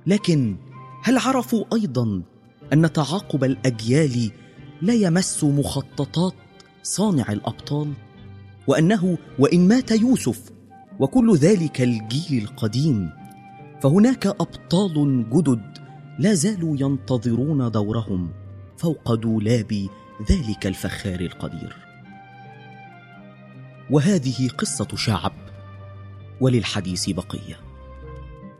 لكن هل عرفوا أيضا أن تعاقب الأجيال لا يمس مخططات صانع الأبطال، وأنه وإن مات يوسف وكل ذلك الجيل القديم فهناك أبطال جدد لا زالوا ينتظرون دورهم فوق دولاب ذلك الفخار القدير؟ وهذه قصة شعب، وللحديث بقية.